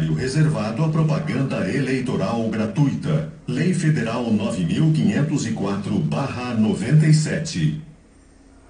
horário reservado à propaganda eleitoral gratuita. Lei Federal 9.504/97.